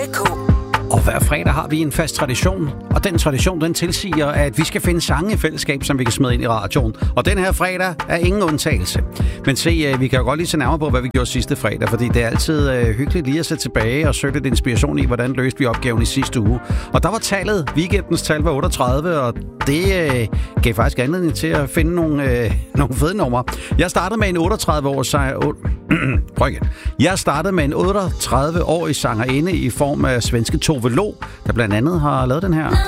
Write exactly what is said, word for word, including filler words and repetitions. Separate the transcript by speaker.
Speaker 1: med K.
Speaker 2: Og hver fredag har vi en fast tradition, og den tradition, den tilsiger, at vi skal finde sange i fællesskab, som vi kan smide ind i radioen. Og den her fredag er ingen undtagelse. Men se, vi kan jo godt lige se nærmere på, hvad vi gjorde sidste fredag, fordi det er altid øh, hyggeligt lige at sætte tilbage og søge lidt inspiration i, hvordan løste vi opgaven i sidste uge. Og der var tallet, weekendens tal var otteogtredive, og det øh, gav faktisk anledning til at finde nogle, øh, nogle fede numre. Jeg startede med en otteogtredive-årig sanger... Prøv igen. Jeg startede med en otteogtredive-årig sangerinde i form af svenske Tove Lo, der blandt andet har lavet den her.